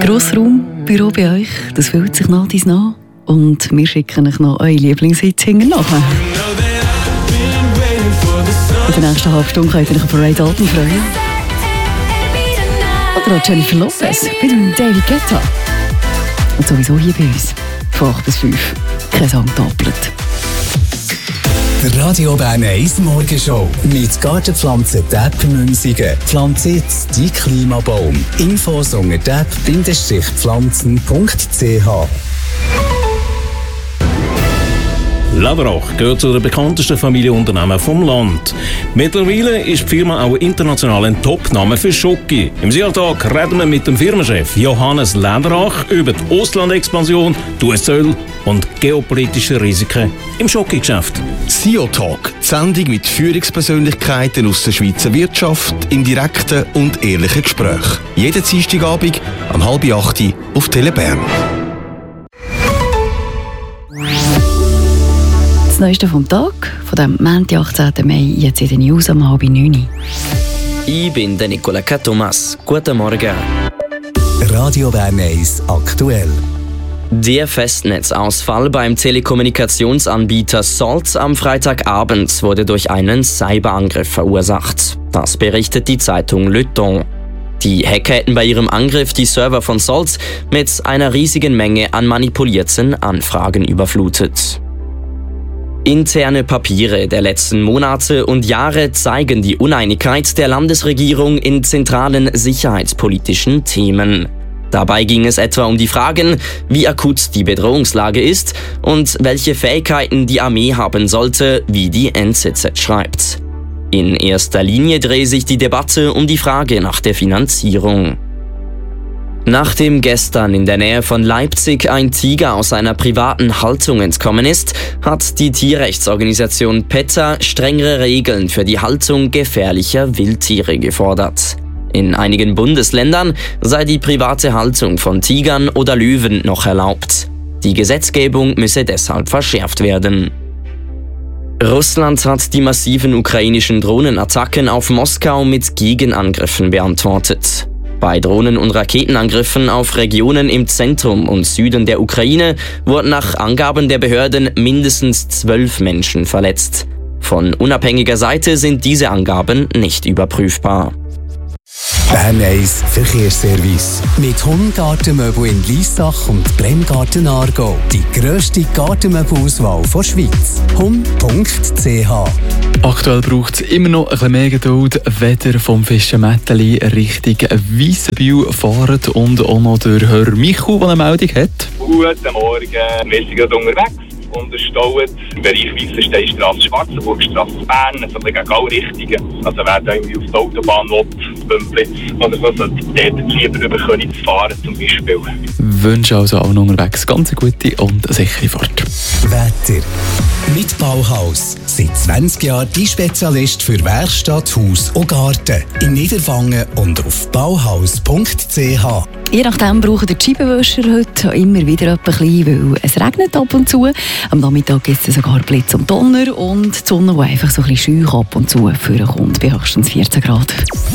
Grossraumbüro bei euch, das fühlt sich nach dies nach. Und wir schicken euch noch eure Lieblingshits nachher. In der nächsten halben Stunde könnt ihr euch auf Ray Dalton freuen. Oder auch Jennifer Lopez mit dem David Guetta. Und sowieso hier bei uns, von 8 bis 5, kein Song doppelt. Der Radio Bern 1 Morgenshow mit Gartenpflanzen Deb Münsingen. Pflanze jetzt deinen Klimabaum. Infos unter deb-pflanzen.ch. Läderach gehört zu den bekanntesten Familienunternehmen vom Land. Mittlerweile ist die Firma auch international ein Topname für Schoki. Im Siatag reden wir mit dem Firmenchef Johannes Läderach über die Auslandexpansion, die US-Zölle und geopolitische Risiken im Schoki-Geschäft. SIO-Talk, die Sendung mit Führungspersönlichkeiten aus der Schweizer Wirtschaft im direkten und ehrlichen Gespräch. Jeden Dienstagabend um 7:30 auf Tele Bern. Das Neueste vom Tag, von dem Montag, 18. Mai, jetzt in den News um 8:30. Ich bin der Nicola Thomas. Guten Morgen. Radio Bern 1 aktuell. Der Festnetzausfall beim Telekommunikationsanbieter Salt am Freitagabend wurde durch einen Cyberangriff verursacht. Das berichtet die Zeitung Le Temps. Die Hacker hätten bei ihrem Angriff die Server von Salt mit einer riesigen Menge an manipulierten Anfragen überflutet. Interne Papiere der letzten Monate und Jahre zeigen die Uneinigkeit der Landesregierung in zentralen sicherheitspolitischen Themen. Dabei ging es etwa um die Fragen, wie akut die Bedrohungslage ist und welche Fähigkeiten die Armee haben sollte, wie die NZZ schreibt. In erster Linie drehe sich die Debatte um die Frage nach der Finanzierung. Nachdem gestern in der Nähe von Leipzig ein Tiger aus einer privaten Haltung entkommen ist, hat die Tierrechtsorganisation PETA strengere Regeln für die Haltung gefährlicher Wildtiere gefordert. In einigen Bundesländern sei die private Haltung von Tigern oder Löwen noch erlaubt. Die Gesetzgebung müsse deshalb verschärft werden. Russland hat die massiven ukrainischen Drohnenattacken auf Moskau mit Gegenangriffen beantwortet. Bei Drohnen- und Raketenangriffen auf Regionen im Zentrum und Süden der Ukraine wurden nach Angaben der Behörden mindestens 12 Menschen verletzt. Von unabhängiger Seite sind diese Angaben nicht überprüfbar. Bern 1 Verkehrsservice. Mit Hung-Gartenmöbel in Liessach und Bremgarten Aargau. Die grösste Gartenmöbelauswahl der Schweiz. hung.ch. Aktuell braucht es immer noch ein bisschen mehr Geduld, wenn ihr vom Fischenmetteli Richtung Weissenbühl fahrt und auch noch der Herr Michu, der eine Meldung hat. Guten Morgen, wir sind gerade unterwegs und es staut im Bereich Weissensteinstrasse, Schwarzenburgstrasse, Bern, also gegen alle Richtungen. Also wer da irgendwie auf die Autobahn will, Bümplitz oder so, sollte dort lieber über Königs fahren zum Beispiel. Wünsche also auch noch unterwegs ganz eine gute und eine sichere Fahrt. Wetter. Mit Bauhaus. Seit 20 Jahren die Spezialist für Werkstatt, Haus und Garten. In Niederwangen und auf bauhaus.ch. Je nachdem brauchen die Scheibenwischer heute immer wieder ein bisschen, weil es regnet ab und zu. Am Nachmittag gibt es sogar Blitz und Donner und die Sonne, die einfach so ein bisschen scheu ab und zu vorkommt, bei höchstens 14 Grad.